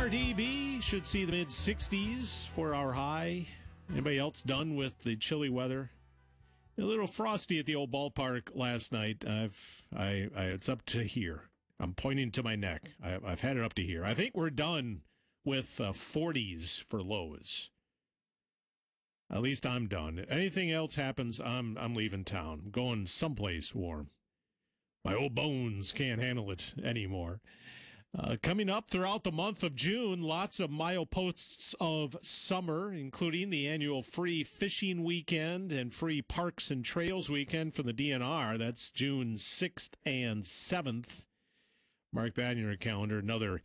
RDB should see the mid-60s for our high. Anybody else done with the chilly weather? A little frosty at the old ballpark last night. It's up to here. I'm pointing to my neck. I've had it up to here. I think we're done with 40s for lows. At least I'm done. Anything else happens, I'm leaving town. I'm going someplace warm. My old bones can't handle it anymore. Coming up throughout the month of June, lots of mileposts of summer, including the annual free fishing weekend and free parks and trails weekend from the DNR. That's June 6th and 7th. Mark that in your calendar. Another